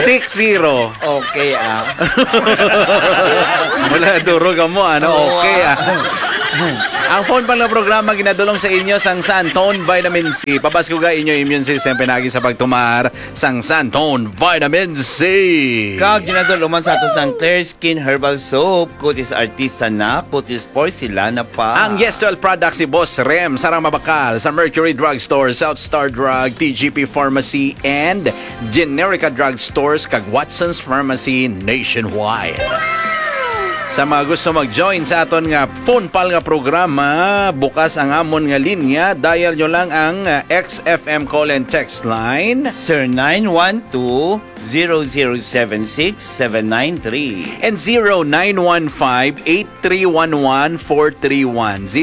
6-0. Okay, Mula durog mo, okay, Ang phone pang na programa ginadulong sa inyo sang Santone Vitamin C. Pabasko ga inyo immune system pinagi sa pagtumar sang Santone Vitamin C. Kag ginadulungan sa ato sang Clear Skin Herbal Soap, kutis artisana, kutis porcelana pa. Ang Yes12 products si Boss Rem, sarang mabakal sa Mercury Drugstore, South Star Drug, TGP Pharmacy, and Generica Drugstores kag Watson's Pharmacy nationwide. Sa mga gusto mag-join sa aton nga phone pal nga programa, bukas ang amon nga linya, dial nyo lang ang XFM call and text line Sir 912-0076-793 and 0915-8311-431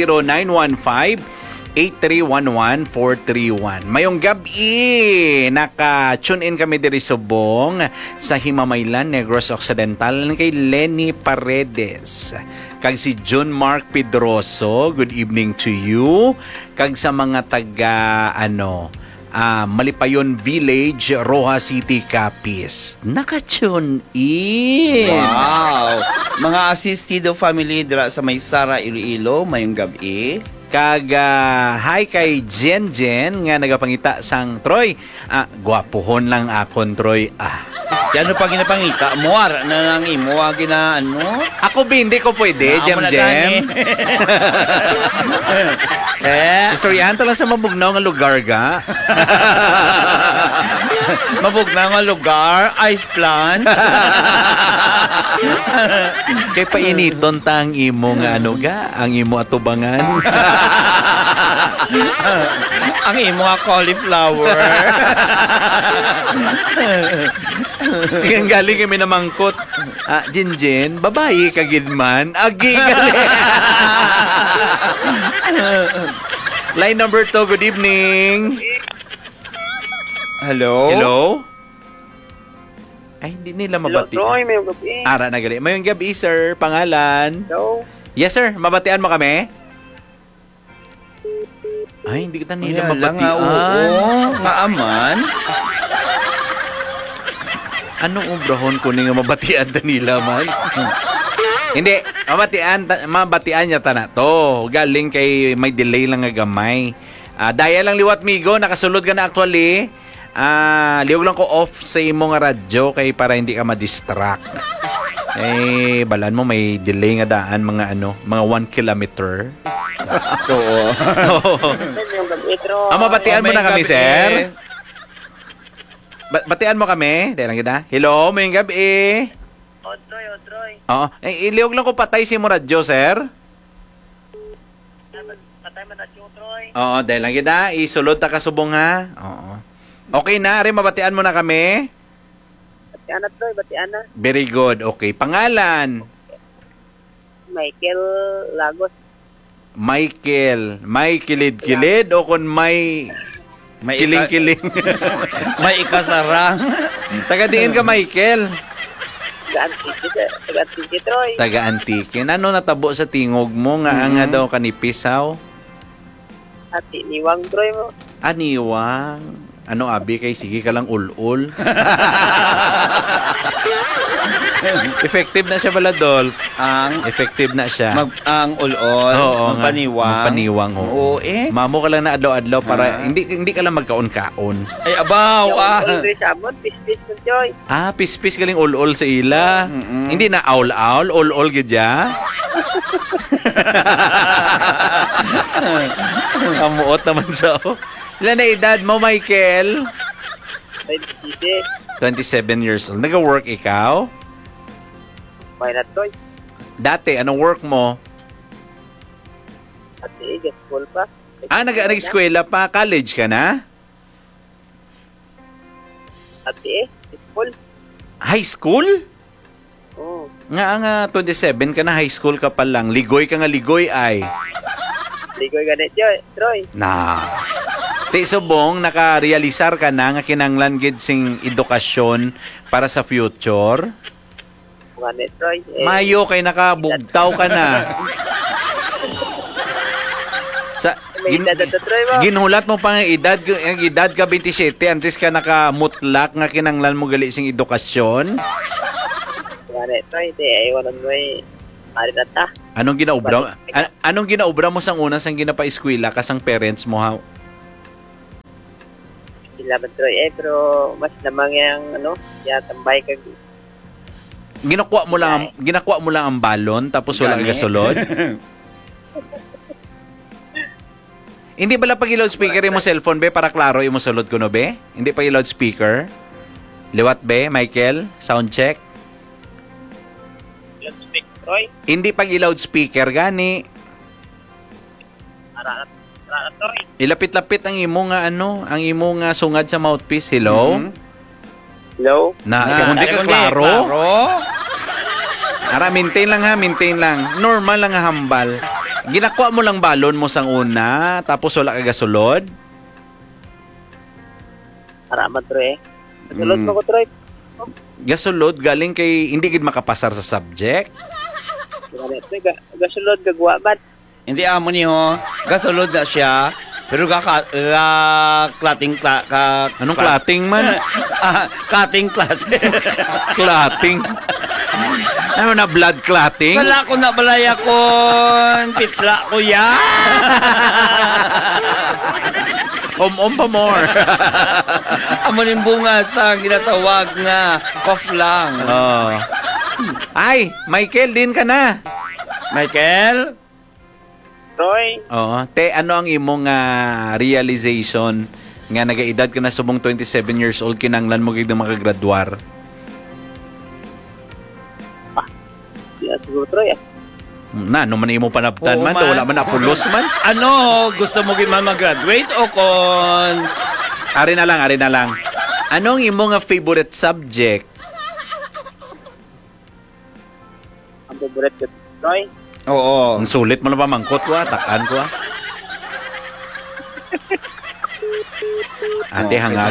0915-8311-431. Mayong gabi, naka-tune in kami diri Subong sa Himamaylan, Negros Occidental kay Lenny Paredes. Kag si John Mark Pedroso, good evening to you. Kag sa mga taga Malipayon Village, Roja City, Capiz. Naka-tune in. Wow! Mga asistido family dira sa May Sara, Iloilo, mayong gabi. Kag hi kay Jen nga nagapangita sang Troy. Gwapohon lang akon Troy. Ano pa ginapangita? Muar na lang imo ginaano? Ako hindi ko pwede, Jem. Istoryahan to lang sa mabugnaw nga lugar ga. Mabugnaw nga lugar, ice plant. Kay painiton ta ang imo nga ang imo atubangan. Ang imo nga cauliflower. Ang galing kami namangkot. Jinjen, babae kagid man. Agi galing. Line number 2, good evening. Hello? Hello? Ay, hindi nila mabati. Hello, Troy. Mayong gabi. Ara na gali. Mayong gabi, sir. Pangalan? Hello. Yes, sir. Mabatian mo kami? Ay, hindi kita nila mabatian. Oo, nga aman. Anong ubrahon ko nga mabatian ta nila man? Hindi. Mabatian niya ta na to. Galing kay may delay lang nga gamay. Daya lang liwat migo. Nakasulod ka na actually. Liwag lang ko off sa imo nga radyo kay para hindi ka ma-distract. Balan mo may delay nga daan mga 1 kilometer. Oo. Mayong gabi, Troy. Mabatian mo na kami, sir. Batian mo kami. Dahil lang kita. Hello, mayong gabi. Troy. Oo. Liwag lang ko patay si mo radyo, sir. Patay man na yung Troy. Oo, dahil lang kita. Isulod ta kasubong ha. Oo. Okay na, Ari, mabatian mo na kami. Batian na, Troy. Batian na. Very good. Okay. Pangalan? Michael Lagos. Michael. May kilid-kilid o kung may kiling-kiling? May ikasarang. Taga-diin ka, Michael. Taga-Antiki, Troy. Taga-Antiki. Ano natabo sa tingog mo? Nga daw kanipisaw? At iniwang, Troy mo. Aniwang. Ano, abi, kay sige ka lang ul-ul. Effective na siya pala, Dolph. Effective na siya. Ang ul-ul, magpaniwang. Magpaniwang, Oo, Mamo ka lang na adlaw-adlaw para hindi ka lang magkaon-kaon. Ay, abaw, Ul-ul, sabon. Pis-pis mo, Troy. Pis-pis galing ul-ul sa ila. Hindi na aul-aul, ul-ul gidya. Amuot naman sa Ilan na edad mo, Michael? 27 years old. Nag-work ikaw? Why not, Troy? Dati, anong work mo? Ate, school pa. Nag-eskwela pa? College ka na? Ate, school. High school? Oo. Nga 27 ka na, high school ka pa lang. Ligoy ka nga, ligoy ay. Ligoy ganit, Troy. Ti subong, nakarealisar ka na nga kinanglan gid sing edukasyon para sa future. Ganit, Troy. Mayo kay nakabugtaw ka na. May edad na to, Troy mo. Ginulat mo pa ang edad ka 27 antes ka nakamutlak nga kinanglan mo gali sing edukasyon. Gani, Troy. Di, ayaw mo ari na ta. Anong ginaubra mo sang una sang ginapa-eskwela kasang parents mo ha? Sila man, Troy. Pero mas namang yung, tambay kag Ginakuha mo lang ang balon tapos wala Gani. ka sulod. Hindi bala pag loudspeaker mo cellphone be para klaro imo sulod kuno be? Hindi pa loudspeaker. Liwat be, Michael? Sound check. Let's speak, Troy. Hindi pag loudspeaker gani. Ara na, Troy. Ilapit-lapit ang imo nga ang imo nga sungad sa mouthpiece. Hello? Hello? Hindi ka klaro. Ara, maintain lang. Normal lang nga hambal. Ginakuha mo lang balon mo sang una, tapos wala ka gasulod. Ara man, Troy. Nasulod mo ko, Troy. Gasulod galing kay hindi gid makapasar sa subject. Gani, Troy. Gasulod, gagwa man. Hindi amo niyo, gasulod na siya, pero klating Anong klating man? cutting klase. Klating. Ano na blood clotting? Wala ko na balaya kon, pitla ko ya. Pa more. Amo ning bunga sa ginatawag nga cough lang. Oh. Ay, Michael, din ka na. Michael? Troy. Oo. Te, ano ang imong realization nga nagaedad ka na subong 27 years old kinanglan mo gid makagraduar? Di na siguro, Troy. Ano man imo panabtan Oo, man, man. to wala man apulos man. Ano, gusto mo gid man mag-graduate o kon Ari na lang. Anong imo nga favorite subject? Ang favorite ko, Troy. Oo. Ang sulit mo na ba mangkot ko takan ko Ate hangag.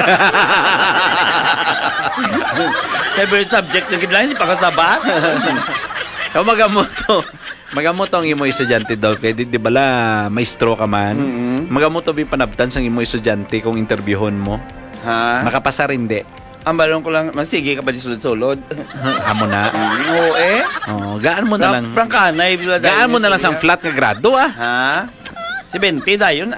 Favorite subject na gid lang, hindi pa kasabat. O magamoto ang imo estudyante daw kay di bala maestro ka man. Magamoto bi panabtan sang imo estudyante kung interviewon mo. Ha? Makapasar hindi. Ang balon ko lang, sige ka ba di sulod-sulod? Amo na. Oo eh. Oh, gaan mo na lang. Prangkanay. Gaan mo na lang sang flat nga grado Ha? Si 20 dayon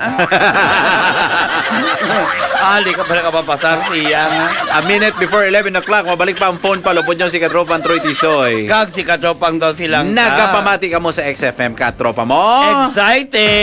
Ali ka pala kapapasar siya nga. A minute before 11 o'clock, mabalik pa ang phone pa. Lupod niyo si Katropang Troy Tisoy. Kag si Katropang Dolphy lang. Nagkapamati ka mo sa XFM, Katropa mo. Excited!